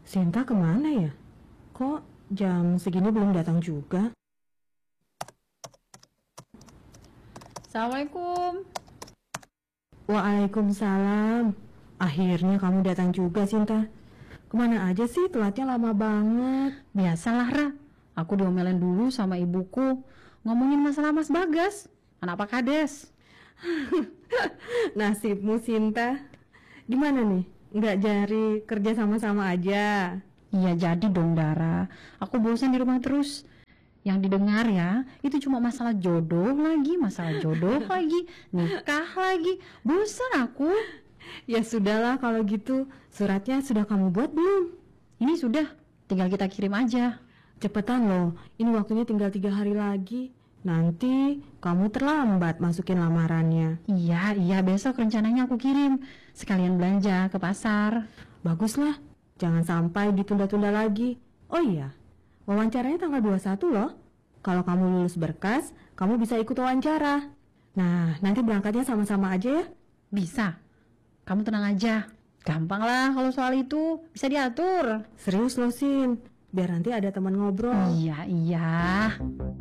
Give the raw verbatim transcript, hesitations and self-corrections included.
Sinta kemana ya? Kok jam segini belum datang juga? Assalamualaikum. Waalaikumsalam. Akhirnya kamu datang juga, Sinta. Kemana aja sih? Telatnya lama banget. Biasalah, Ra. Aku diomelin dulu sama ibuku. Ngomongin masalah Mas Bagas, anak Pak Kades. Nasibmu, Sinta. Gimana nih? Nggak jari kerja sama-sama aja? Iya jadi dong, Dara. Aku bosan di rumah terus. Yang didengar ya, itu cuma masalah jodoh lagi, masalah jodoh lagi, nikah lagi. Bosan aku. Ya sudahlah kalau gitu. Suratnya sudah kamu buat belum? Ini sudah, tinggal kita kirim aja. Cepetan loh, ini waktunya tinggal tiga hari lagi. Nanti kamu terlambat masukin lamarannya. Iya, iya besok rencananya aku kirim. Sekalian belanja ke pasar. Baguslah, jangan sampai ditunda-tunda lagi. Oh iya, wawancaranya tanggal dua puluh satu loh. Kalau kamu lulus berkas, kamu bisa ikut wawancara. Nah, nanti berangkatnya sama-sama aja ya. Bisa. Kamu tenang aja. Gampang lah kalau soal itu, bisa diatur. Serius loh, Sin. Biar nanti ada teman ngobrol. Iya, iya.